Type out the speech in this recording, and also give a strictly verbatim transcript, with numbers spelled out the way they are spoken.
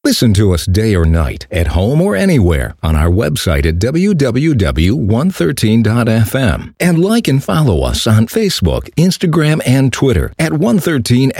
Listen to us day or night, at home or anywhere, on our website at w w w dot one thirteen dot f m. And like and follow us on Facebook, Instagram, and Twitter at one thirteen